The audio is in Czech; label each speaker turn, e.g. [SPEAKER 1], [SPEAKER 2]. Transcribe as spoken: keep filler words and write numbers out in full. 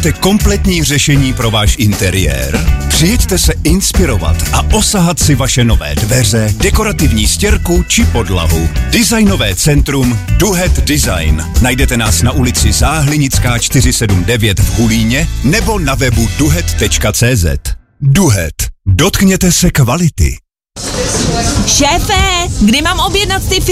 [SPEAKER 1] Hledáte kompletní řešení pro váš interiér? Přijeďte se inspirovat a osahat si vaše nové dveře, dekorativní stěrku či podlahu. Designové centrum Duhet Design. Najdete nás na ulici Záhlinická čtyři sedm devět v Hulíně nebo na webu duhet tečka cé zet. Duhet. Dotkněte se kvality.
[SPEAKER 2] Šéfe, kdy mám objednat ty